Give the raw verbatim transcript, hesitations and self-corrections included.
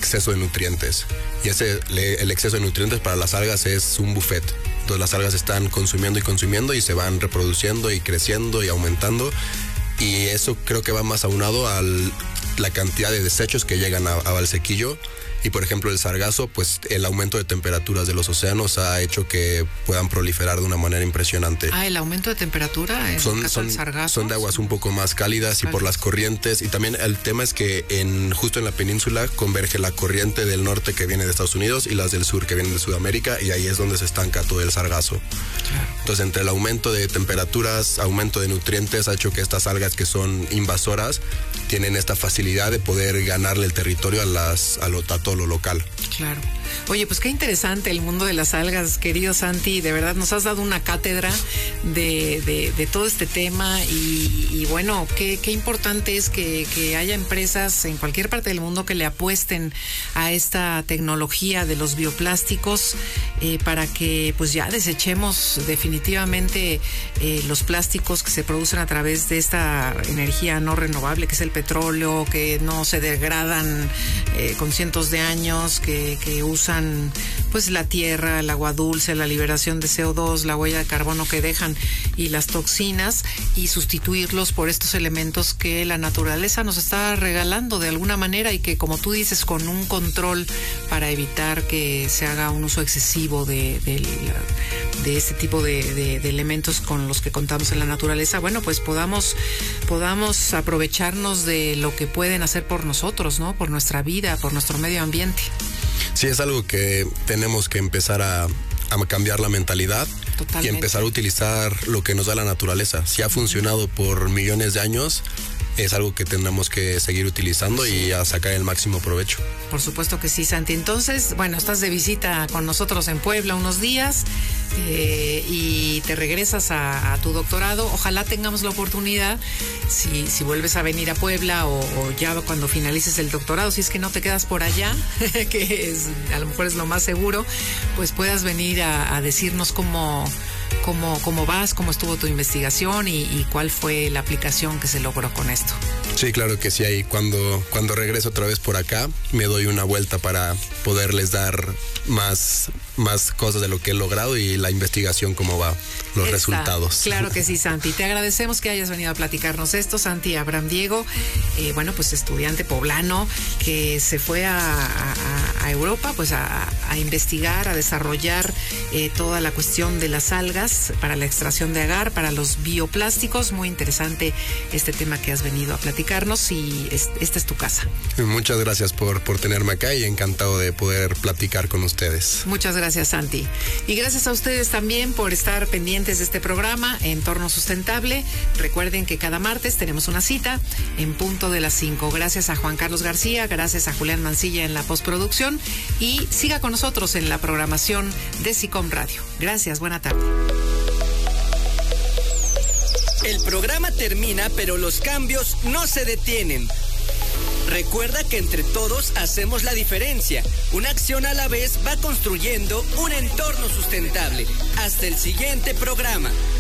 exceso de nutrientes. Y ese, el exceso de nutrientes para las algas es un buffet. Entonces las algas están consumiendo y consumiendo y se van reproduciendo y creciendo y aumentando. Y eso creo que va más aunado a la cantidad de desechos que llegan a, a Valsequillo. Y por ejemplo el sargazo, pues el aumento de temperaturas de los océanos ha hecho que puedan proliferar de una manera impresionante. Ah, el aumento de temperatura en son, el caso son, del sargazo. Son de aguas un poco más cálidas y Cálidas. por las corrientes. Y también el tema es que en justo en la península converge la corriente del norte que viene de Estados Unidos y las del sur que vienen de Sudamérica, y ahí es donde se estanca todo el sargazo. Claro. Entonces entre el aumento de temperaturas, aumento de nutrientes ha hecho que estas algas que son invasoras tienen esta facilidad de poder ganarle el territorio a las a lo, a todo lo local. Claro. Oye, pues qué interesante el mundo de las algas, querido Santi. De verdad nos has dado una cátedra de, de, de todo este tema y, y bueno, qué, qué importante es que, que haya empresas en cualquier parte del mundo que le apuesten a esta tecnología de los bioplásticos eh, para que pues ya desechemos definitivamente eh, los plásticos que se producen a través de esta energía no renovable que es el petróleo, que no se degradan eh, con cientos de años, que, que usan pues la tierra, el agua dulce, la liberación de C O dos, la huella de carbono que dejan y las toxinas, y sustituirlos por estos elementos que la naturaleza nos está regalando de alguna manera, y que, como tú dices, con un control para evitar que se haga un uso excesivo de, de, de este tipo de, de, de elementos con los que contamos en la naturaleza, bueno, pues podamos, podamos aprovecharnos de lo que pueden hacer por nosotros, ¿no? Por nuestra vida, por nuestro medio ambiente. Sí, es algo que tenemos que empezar a, a cambiar la mentalidad. Totalmente. Y empezar a utilizar lo que nos da la naturaleza. Si ha funcionado por millones de años, es algo que tendremos que seguir utilizando sí. y a sacar el máximo provecho. Por supuesto que sí, Santi. Entonces, bueno, estás de visita con nosotros en Puebla unos días eh, y te regresas a, a tu doctorado. Ojalá tengamos la oportunidad, si, si vuelves a venir a Puebla o, o ya cuando finalices el doctorado, si es que no te quedas por allá, que es, a lo mejor es lo más seguro, pues puedas venir a, a decirnos cómo... Cómo, cómo vas, cómo estuvo tu investigación y, y cuál fue la aplicación que se logró con esto. Sí, claro que sí. Ahí cuando, cuando regreso otra vez por acá, me doy una vuelta para poderles dar más, más cosas de lo que he logrado y la investigación, cómo va, los Está, resultados. Claro que sí, Santi. Te agradecemos que hayas venido a platicarnos esto. Santi Abraham Diego, eh, bueno, pues estudiante poblano que se fue a, a, a Europa, pues a, a investigar, a desarrollar eh, toda la cuestión de las algas para la extracción de agar, para los bioplásticos. Muy interesante este tema que has venido a platicarnos y es, esta es tu casa. Muchas gracias por, por tenerme acá y encantado de poder platicar con ustedes. Muchas gracias, Santi. Y gracias a ustedes también por estar pendientes de este programa Entorno Sustentable. Recuerden que cada martes tenemos una cita en punto de las cinco. Gracias a Juan Carlos García, gracias a Julián Mancilla en la postproducción y siga con nosotros en la programación de SICOM Radio. Gracias, buena tarde. El programa termina, pero los cambios no se detienen. Recuerda que entre todos hacemos la diferencia. Una acción a la vez va construyendo un entorno sustentable. Hasta el siguiente programa.